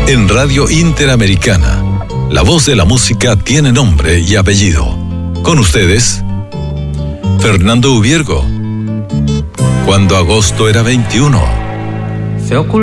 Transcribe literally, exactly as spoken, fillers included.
En Radio Interamericana, la voz de la música tiene nombre y apellido. Con ustedes, Fernando Ubiergo. Cuando agosto era veintiuno. Se